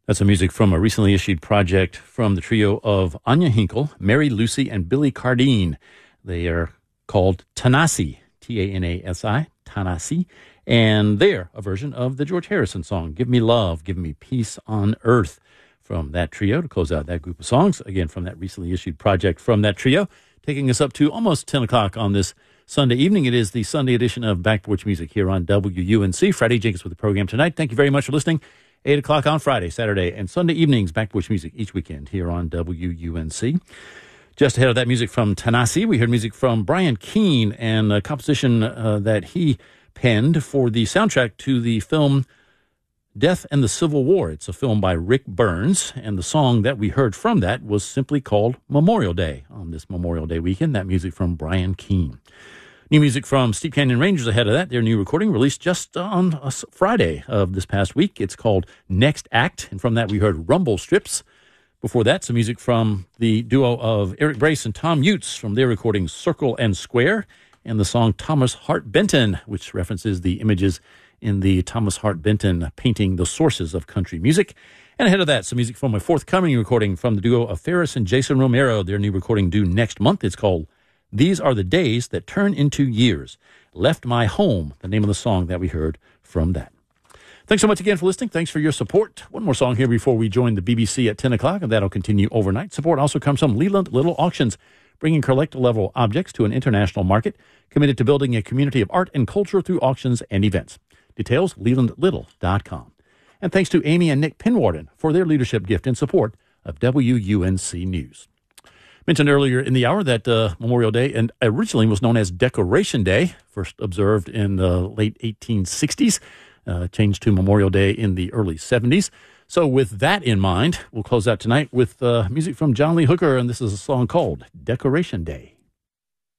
That's some music from a recently issued project from the trio of Anya Hinkle, Mary Lucy, and Billy Cardine. They are called Tanasi, T-A-N-A-S-I, Tanasi, and they're a version of the George Harrison song, Give Me Love, Give Me Peace on Earth, from that trio to close out that group of songs, again from that recently issued project from that trio, taking us up to almost 10 o'clock on this Sunday evening. It is the Sunday edition of Back Porch Music here on WUNC. Friday Jenkins with the program tonight. Thank you very much for listening. 8 o'clock on Friday, Saturday, and Sunday evenings, Back Porch Music each weekend here on WUNC. Just ahead of that music from Tanasi, we heard music from Brian Keane and a composition that he penned for the soundtrack to the film Death and the Civil War. It's a film by Rick Burns, and the song that we heard from that was simply called Memorial Day on this Memorial Day weekend. That music from Brian Keane. New music from Steep Canyon Rangers ahead of that. Their new recording released just on Friday of this past week. It's called Next Act, and from that we heard Rumble Strips. Before that, some music from the duo of Eric Brace and Tom Utes from their recording Circle and Square, and the song Thomas Hart Benton, which references the images in the Thomas Hart Benton painting The Sources of Country Music. And ahead of that, some music from a forthcoming recording from the duo of Ferris and Jason Romero. Their new recording due next month. It's called These Are the Days That Turn Into Years. Left My Home, the name of the song that we heard from that. Thanks so much again for listening. Thanks for your support. One more song here before we join the BBC at 10 o'clock, and that'll continue overnight. Support also comes from Leland Little Auctions, bringing collector-level objects to an international market, committed to building a community of art and culture through auctions and events. Details, lelandlittle.com. And thanks to Amy and Nick Pinwarden for their leadership gift and support of WUNC News. Mentioned earlier in the hour that Memorial Day and originally was known as Decoration Day, first observed in the late 1860s, changed to Memorial Day in the early 70s. So with that in mind, we'll close out tonight with music from John Lee Hooker, and this is a song called Decoration Day.